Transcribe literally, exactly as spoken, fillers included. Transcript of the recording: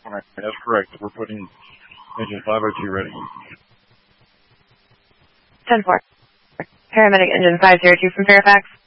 Alright, that's correct. We're putting engine five oh two ready. ten four. Paramedic engine five zero two from Fairfax.